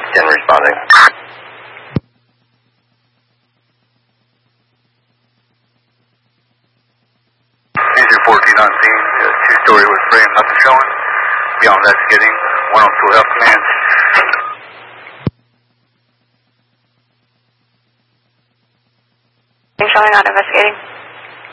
10 responding. User 14 on scene, two-story with frame, nothing showing. Beyond investigating, 102 Health Command. Showing on investigating.